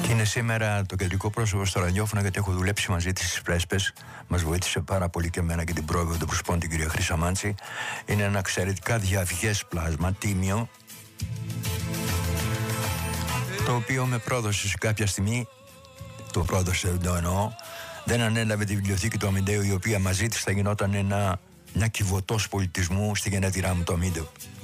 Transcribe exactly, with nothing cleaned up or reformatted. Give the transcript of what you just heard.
Είναι σήμερα το κεντρικό πρόσωπο στο ραδιόφωνο, γιατί έχω δουλέψει μαζί της στις Πρέσπες. Μας βοήθησε πάρα πολύ και εμένα και την πρόεδρο των Προσπών, την κυρία Χρυσαμάντση. Είναι ένα εξαιρετικά διαυγές πλάσμα, τίμιο, το οποίο με πρόδωσε σε κάποια στιγμή. Το πρόδωσε, δεν το εννοώ. Δεν ανέλαβε τη βιβλιοθήκη του Αμυντέου, η οποία μαζί της θα γινόταν ένα, μια κυβωτός πολιτισμού στη γενέτειρά μου, το Αμύντεο.